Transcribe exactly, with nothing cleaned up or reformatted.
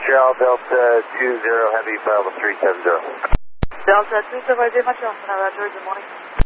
Montreal, Delta two zero, Heavy, file three seven zero. Delta two seven zero, Montreal, Roger, good morning.